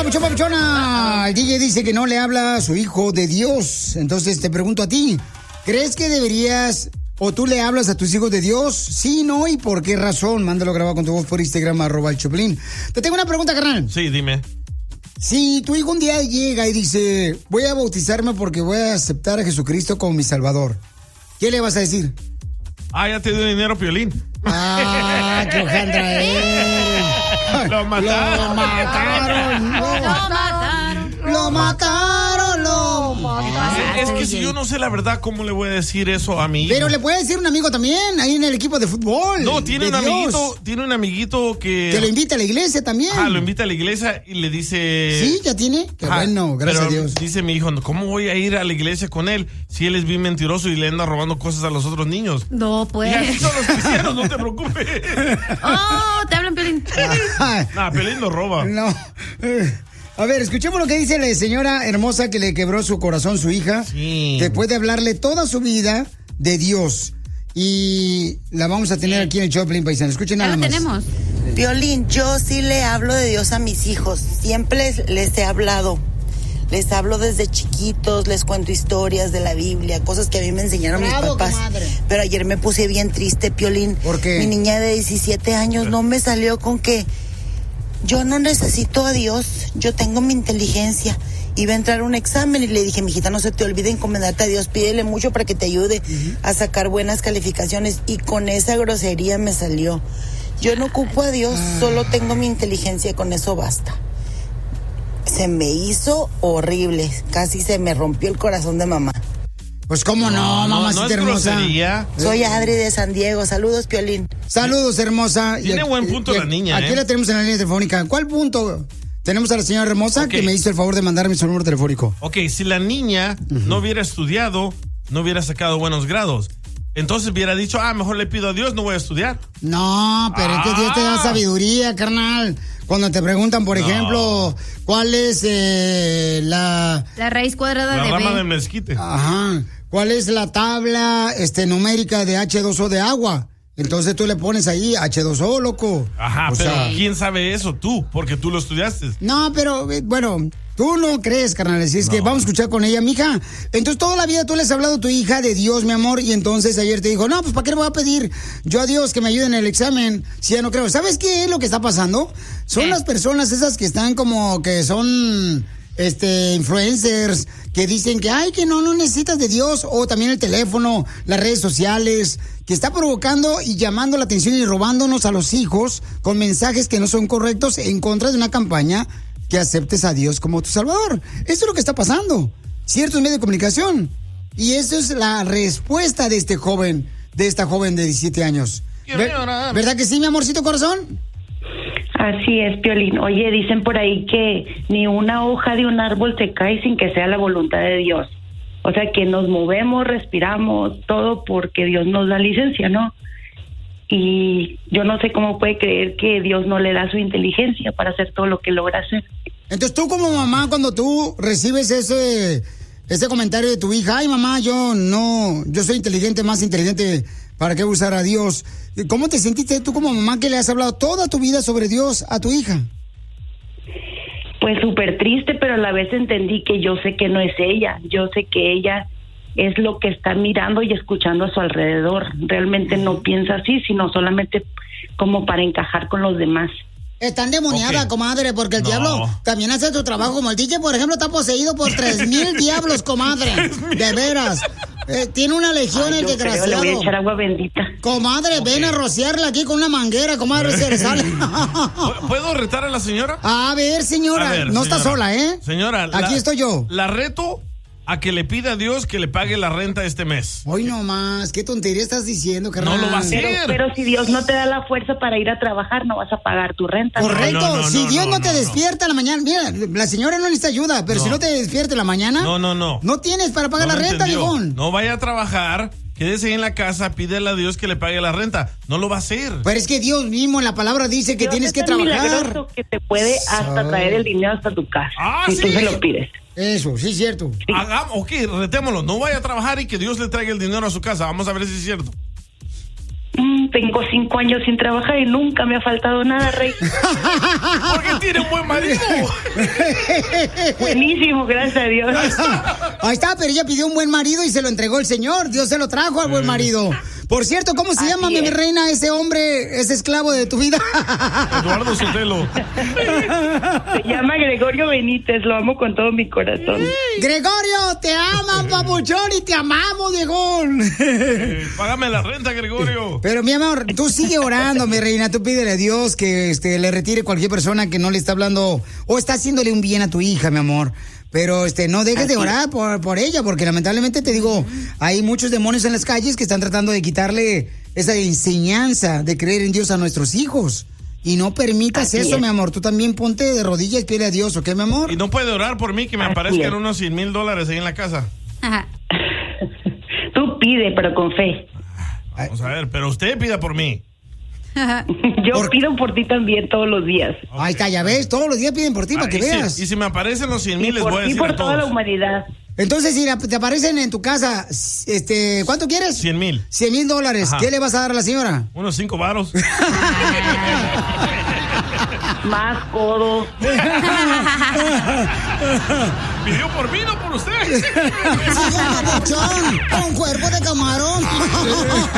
papuchón, papuchona. El DJ dice que no le habla a su hijo de Dios. Entonces te pregunto a ti, ¿crees que deberías o tú le hablas a tus hijos de Dios? Sí, no, ¿y por qué razón? Mándalo grabado con tu voz por Instagram, @el_Choplin. Te tengo una pregunta, carnal. Sí, dime. Si tu hijo un día llega y dice, voy a bautizarme porque voy a aceptar a Jesucristo como mi Salvador, ¿qué le vas a decir? Ya te dio dinero, Piolín. ¡Qué hojandra él! Lo mataron. Es que si yo no sé la verdad, ¿cómo le voy a decir eso a mi hijo? Pero le puede decir un amigo también, ahí en el equipo de fútbol. No, tiene un amiguito que... Que lo invita a la iglesia también. Lo invita a la iglesia y le dice... Sí, ya tiene. Qué bueno, gracias a Dios. Dice mi hijo, ¿cómo voy a ir a la iglesia con él si él es bien mentiroso y le anda robando cosas a los otros niños? No, pues. Y así son los cristianos, no te preocupes. Te hablan, Piolín. Piolín no roba. No. A ver, escuchemos lo que dice la señora hermosa que le quebró su corazón su hija. Sí. Después de hablarle toda su vida de Dios. Y la vamos a tener aquí en el Choplin, paisano. Escuchen nada más. Tenemos. Piolín, yo sí le hablo de Dios a mis hijos. Siempre les he hablado. Les hablo desde chiquitos, les cuento historias de la Biblia, cosas que a mí me enseñaron mis papás. Comadre. Pero ayer me puse bien triste, Piolín. ¿Por qué? Mi niña de 17 años no me salió con que yo no necesito a Dios, yo tengo mi inteligencia. Iba a entrar a un examen y le dije, mijita, no se te olvide encomendarte a Dios, pídele mucho para que te ayude a sacar buenas calificaciones. Y con esa grosería me salió. Yo no ocupo a Dios, solo tengo mi inteligencia, con eso basta. Se me hizo horrible, casi se me rompió el corazón de mamá. Pues cómo no, mamacita hermosa. Grosería. Soy Adri de San Diego, saludos, Piolín. Saludos, hermosa. Tiene buen punto la niña, Aquí la tenemos en la línea telefónica. ¿Cuál punto? Tenemos a la señora hermosa que me hizo el favor de mandarme su número telefónico. Ok, si la niña no hubiera estudiado, no hubiera sacado buenos grados. Entonces hubiera dicho, mejor le pido a Dios, no voy a estudiar. No, pero es que Dios te da sabiduría, carnal. Cuando te preguntan, por ejemplo, ¿cuál es la raíz cuadrada de B? La rama del mezquite. Ajá. ¿Cuál es la tabla numérica de H2O de agua? Entonces tú le pones ahí H2O, loco. Ajá, pero ¿quién sabe eso? Tú, porque tú lo estudiaste. No, pero bueno, tú no crees, carnal. Así es que vamos a escuchar con ella, mija. Entonces toda la vida tú le has hablado a tu hija de Dios, mi amor, y entonces ayer te dijo, no, pues ¿para qué le voy a pedir yo a Dios que me ayude en el examen si ya no creo? ¿Sabes qué es lo que está pasando? Son las personas esas que están como que son influencers que dicen que que no necesitas de Dios, o también el teléfono, las redes sociales, que está provocando y llamando la atención y robándonos a los hijos con mensajes que no son correctos en contra de una campaña que aceptes a Dios como tu Salvador. Eso es lo que está pasando. Ciertos medios de comunicación. Y eso es la respuesta de esta joven de 17 años. ¿Verdad que sí, mi amorcito corazón? Así es, Piolín. Oye, dicen por ahí que ni una hoja de un árbol se cae sin que sea la voluntad de Dios. O sea, que nos movemos, respiramos, todo porque Dios nos da licencia, ¿no? Y yo no sé cómo puede creer que Dios no le da su inteligencia para hacer todo lo que logra hacer. Entonces tú como mamá, cuando tú recibes ese comentario de tu hija, mamá, yo soy inteligente, más inteligente, ¿para qué usar a Dios? ¿Cómo te sentiste tú como mamá que le has hablado toda tu vida sobre Dios a tu hija? Pues súper triste, pero a la vez entendí que yo sé que no es ella. Yo sé que ella es lo que está mirando y escuchando a su alrededor. Realmente no piensa así, sino solamente como para encajar con los demás. Está endemoniada, comadre, porque el diablo también hace su trabajo. Como el DJ, por ejemplo, está poseído por 3,000 diablos, comadre. De veras. Tiene una legión el desgraciado. Le voy a echar agua bendita. Comadre, ven a rociarla aquí con una manguera, comadre, se le sale. ¿Puedo retar a la señora? A ver, señora, no está sola, ¿eh? Señora. Aquí estoy yo. La reto a que le pida a Dios que le pague la renta este mes. Hoy no más, qué tontería estás diciendo, carnal. No lo va a hacer. Pero si Dios no te da la fuerza para ir a trabajar, no vas a pagar tu renta. Correcto, si Dios no te despierta en la mañana, mira, la señora no necesita ayuda, pero si no te despierta en la mañana, no tienes para pagar la renta, viejón. No vaya a trabajar, quédese en la casa, pídele a Dios que le pague la renta. No lo va a hacer. Pero es que Dios mismo en la palabra dice que Dios tienes que trabajar. Que te puede hasta traer el dinero hasta tu casa. Si tú se lo pides. Eso, sí es cierto. Retémoslo. No vaya a trabajar y que Dios le traiga el dinero a su casa. Vamos a ver si es cierto. Tengo 5 años sin trabajar y nunca me ha faltado nada, Rey. Porque tiene un buen marido. Buenísimo, gracias a Dios. Ahí está, pero ella pidió un buen marido y se lo entregó el Señor. Dios se lo trajo al buen marido. Por cierto, ¿cómo se llama, mi reina, ese hombre, ese esclavo de tu vida? Eduardo Sotelo. Se llama Gregorio Benítez, lo amo con todo mi corazón. Gregorio, te aman, papuchón, y te amamos, viejón. Págame la renta, Gregorio. Pero, mi amor, tú sigue orando, mi reina. Tú pídele a Dios que le retire cualquier persona que no le está hablando o está haciéndole un bien a tu hija, mi amor. Pero no dejes de orar por ella, porque lamentablemente te digo, hay muchos demonios en las calles que están tratando de quitarle esa enseñanza de creer en Dios a nuestros hijos. Y no permitas eso, mi amor. Tú también ponte de rodillas y pide a Dios, ¿ok, mi amor? Y no puede orar por mí, que me aparezcan unos $100,000 ahí en la casa. Tú pide, pero con fe. Vamos a ver, pero usted pida por mí. Yo pido por ti también todos los días. Okay. Ahí está, ya ves, todos los días piden por ti para que veas. Y si me aparecen los 100,000, les voy a decir por a todos. toda la humanidad. Entonces, si te aparecen en tu casa, ¿cuánto quieres? 100,000. $100,000. ¿Qué le vas a dar a la señora? Unos 5 varos. Más codo. Pidió por mí, no por usted. Sí, papuchón, con cuerpo de camarón.